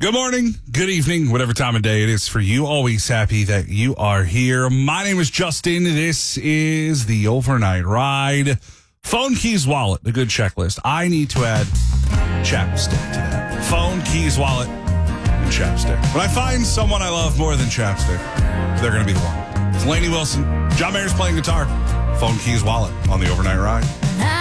Good morning, good evening, whatever time of day it is for you. Always happy that you are here. My name is Justin. This is the Overnight Ride. Phone, keys, wallet, a good checklist. I need to add chapstick to that. Phone, keys, wallet, and chapstick. When I find someone I love more than chapstick, they're going to be the one. It's Lainey Wilson. John Mayer's playing guitar. Phone, keys, wallet on the Overnight Ride.